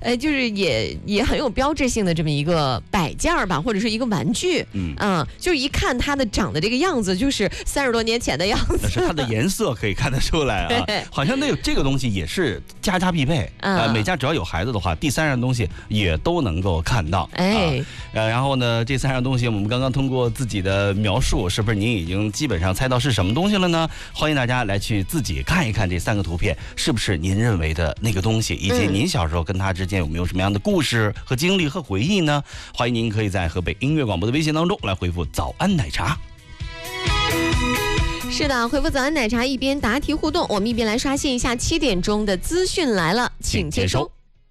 就是也很有标志性的这么一个摆件吧，或者是一个玩具。就是一看它的长的这个样子，就是30多年前的样子。 但是它的颜色可以看得出来啊，好像这个东西也是家家必备。每家只要有孩子的话，第3样东西也都能够看到。然后呢，这3样东西我们刚刚通过自己的描述，是不是您已经基本上猜到是什么东西了呢？欢迎大家来去自己看一看这3个图片，是不是您认为的那个东西，以及您小时候跟它之间有没有什么样的故事和经历和回忆呢？欢迎您可以在河北音乐广播的微信当中来回复早安奶茶。 是的，回复早安奶茶，一边答题互动，我们一边来刷新一下7点钟的资讯来了，请接收。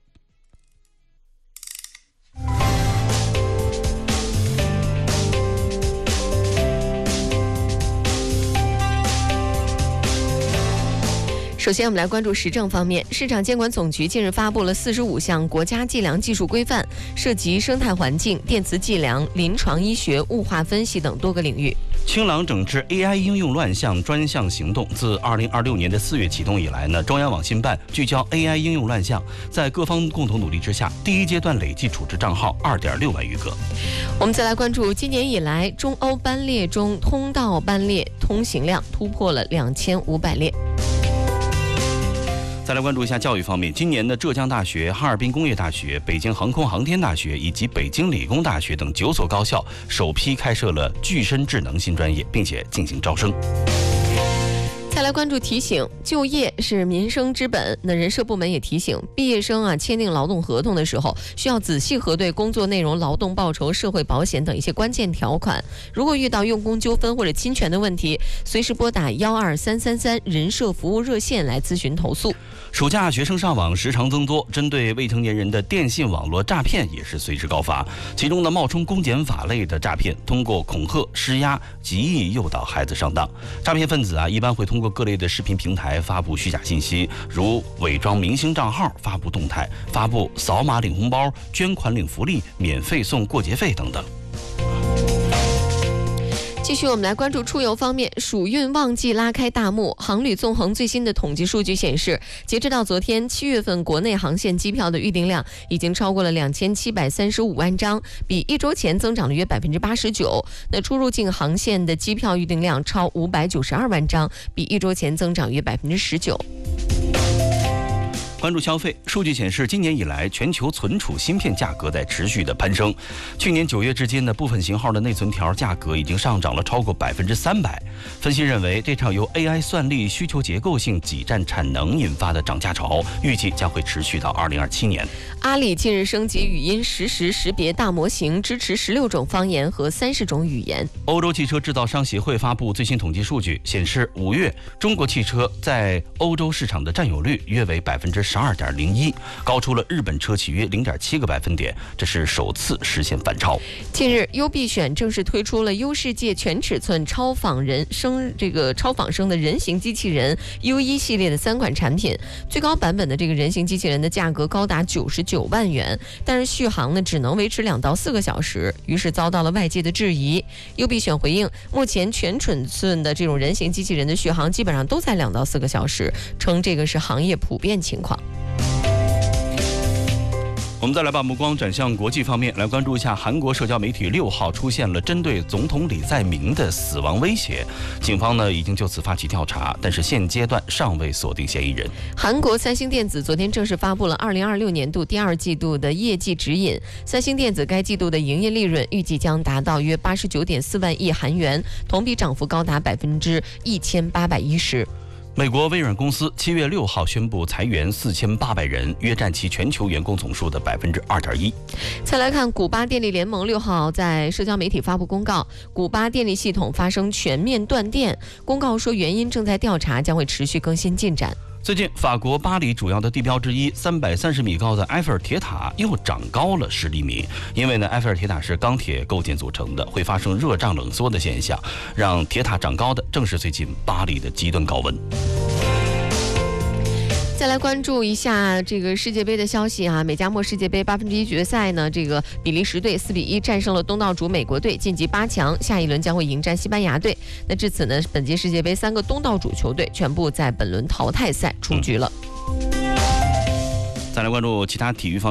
首先我们来关注时政方面，市场监管总局近日发布了45项国家计量技术规范，涉及生态环境、电磁计量、临床医学、物化分析等多个领域。 清朗整治 AI 应用乱象专项行动自2026年的4月启动以来呢，中央网信办聚焦 AI 应用乱象，在各方共同努力之下，第1阶段累计处置账号2.6万余个。 我们再来关注今年以来中欧班列中通道班列通行量突破了2500列。 再来关注一下教育方面，今年的浙江大学、哈尔滨工业大学、北京航空航天大学以及北京理工大学等9所高校首批开设了具身智能新专业，并且进行招生。 再来关注提醒，就业是民生之本。那人社部门也提醒，毕业生签订劳动合同的时候，需要仔细核对工作内容、劳动报酬、社会保险等一些关键条款。如果遇到用工纠纷或者侵权的问题，随时拨打12333人社服务热线来咨询投诉。 暑假学生上网时长增多，针对未成年人的电信网络诈骗也是随之高发。其中呢，冒充公检法类的诈骗，通过恐吓、施压，极易诱导孩子上当。诈骗分子一般会通过各类的视频平台发布虚假信息，如伪装明星账号发布动态，发布扫码领红包、捐款领福利、免费送过节费等等。 继续我们来关注出游方面，暑运旺季拉开大幕。航旅纵横最新的统计数据显示，截止到昨天7月份，国内航线机票的预订量已经超过了2735万张，比1周前增长了约89%。那出入境航线的机票预订量超592万张，比1周前增长约19%。 关注消费，数据显示，今年以来，全球存储芯片价格在持续的攀升。去年9月至今的部分型号的内存条价格已经上涨了超过300%。分析认为，这场由 AI 算力需求结构性挤占产能引发的涨价潮，预计将会持续到2027年。 阿里近日升级语音实时识别大模型，支持16种方言和30种语言。 欧洲汽车制造商协会发布最新统计数据，显示5月中国汽车在欧洲市场的占有率约为12.01%，高出了日本车企约0.7个百分点，这是首次实现反超。 近日，优必选正式推出了优世界全尺寸超仿生的人形机器人 U1 系列的3款产品，最高版本的这个人形机器人的价格高达99万元，但是续航呢只能维持2到4个小时，于是遭到了外界的质疑。优必选回应，目前全尺寸的这种人形机器人的续航基本上都在2到4个小时，称这个是行业普遍情况。 我们再来把目光转向国际方面，来关注一下韩国社交媒体6号出现了针对总统李在明的死亡威胁，警方呢已经就此发起调查，但是现阶段尚未锁定嫌疑人。 韩国三星电子昨天正式发布了2026年度第2季度的业绩指引，三星电子该季度的营业利润预计将达到约89.4万亿韩元，同比涨幅高达1810%。 美国微软公司7月6号宣布裁员4800人，约占其全球员工总数的2.1%。 再来看古巴电力联盟6号在社交媒体发布公告，古巴电力系统发生全面断电，公告说原因正在调查，将会持续更新进展。 最近，法国巴黎主要的地标之一330米高的埃菲尔铁塔又长高了10厘米。因为呢，埃菲尔铁塔是钢铁构建组成的，会发生热胀冷缩的现象，让铁塔长高的正是最近巴黎的极端高温。 再来关注一下这个世界杯的消息啊，美加墨世界杯1/8决赛呢，这个比利时队4比1战胜了东道主美国队，晋级8强，下一轮将会迎战西班牙队。那至此呢，本届世界杯3个东道主球队全部在本轮淘汰赛出局了。 再来关注其他体育方面。